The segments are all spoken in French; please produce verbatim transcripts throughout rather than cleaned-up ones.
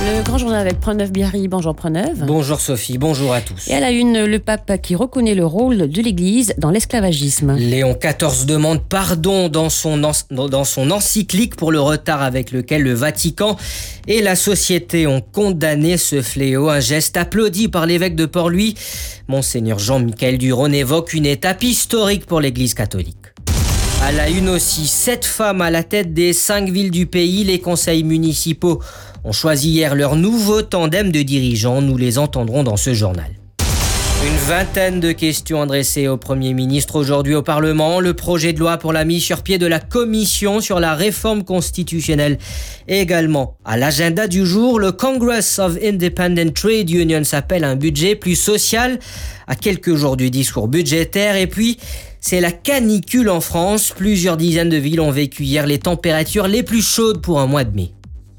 Le grand journal avec Preneuve Biarri. Bonjour Preneuve. Bonjour Sophie, bonjour à tous. Et à la une, le pape qui reconnaît le rôle de l'Église dans l'esclavagisme. Léon quatorze demande pardon dans son, en, dans son encyclique pour le retard avec lequel le Vatican et la société ont condamné ce fléau. Un geste applaudi par l'évêque de Port-Louis. Monseigneur Jean-Michel Duron évoque une étape historique pour l'Église catholique. À la une aussi, sept femmes à la tête des cinq villes du pays. Les conseils municipaux ont choisi hier leur nouveau tandem de dirigeants. Nous les entendrons dans ce journal. Une vingtaine de questions adressées au Premier ministre aujourd'hui au Parlement. Le projet de loi pour la mise sur pied de la commission sur la réforme constitutionnelle est également à l'agenda du jour. Le Congress of Independent Trade Unions appelle un budget plus social à quelques jours du discours budgétaire. Et puis, c'est la canicule en France. Plusieurs dizaines de villes ont vécu hier les températures les plus chaudes pour un mois de mai.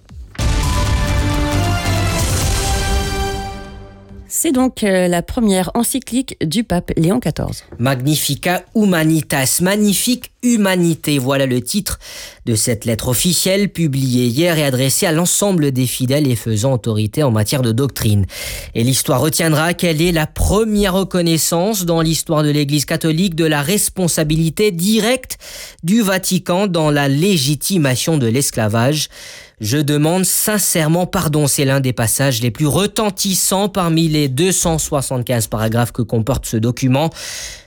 C'est donc la première encyclique du pape Léon quatorze. Magnifica Humanitas, magnifique humanité, voilà le titre de cette lettre officielle publiée hier et adressée à l'ensemble des fidèles et faisant autorité en matière de doctrine. Et l'histoire retiendra qu'elle est la première reconnaissance dans l'histoire de l'Église catholique de la responsabilité directe du Vatican dans la légitimation de l'esclavage. Je demande sincèrement pardon, c'est l'un des passages les plus retentissants parmi les deux cent soixante-quinze paragraphes que comporte ce document.